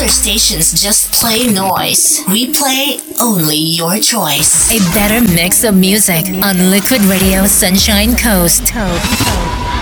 Other stations just play noise. We play only your choice. A better mix of music on Liquid Radio Sunshine Coast.